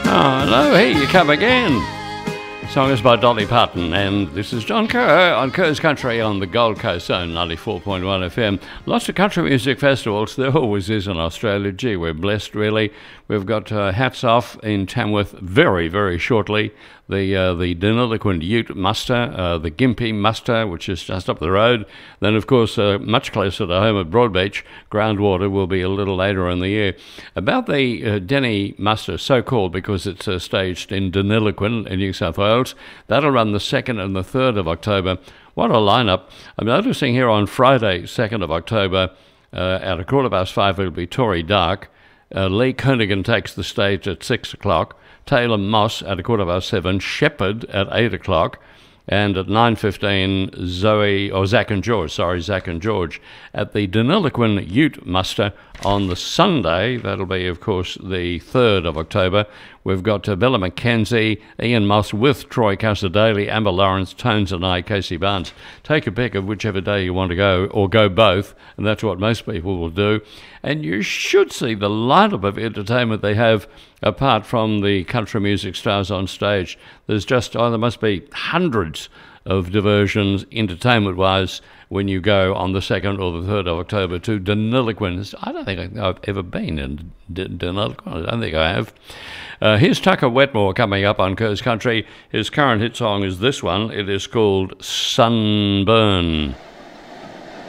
Oh, hello, here you come again. Song is by Dolly Parton, and this is John Kerr on Kerr's Country on the Gold Coast on 94.1 FM. Lots of country music festivals, there always is in Australia. Gee, we're blessed, really. We've got Hats Off in Tamworth very, very shortly. The Deniliquin Ute Muster, the Gympie Muster, which is just up the road. Then, of course, much closer to home at Broadbeach, Groundwater will be a little later in the year. About the Denny Muster, so called because it's staged in Deniliquin in New South Wales, that'll run the 2nd and the 3rd of October. What a lineup. I'm noticing here on Friday, 2nd of October, at 5:15, it'll be Tory Dark. Lee Kernaghan takes the stage at 6 o'clock. Taylor Moss at 7:15, Shepherd at 8 o'clock, and at 9:15, Zach and George at the Deniliquin Ute Muster on the Sunday. That'll be, of course, the 3rd of October. We've got Bella McKenzie, Ian Moss with Troy Casadale, Amber Lawrence, Tones and I, Casey Barnes. Take a pick of whichever day you want to go, or go both, and that's what most people will do. And you should see the lineup of entertainment they have apart from the country music stars on stage. There's just, there must be hundreds of diversions, entertainment-wise, when you go on the 2nd or the 3rd of October to Deniliquin. I don't think I've ever been in Deniliquin. I don't think I have. Here's Tucker Wetmore coming up on Kerr's Country. His current hit song is this one. It is called Sunburn.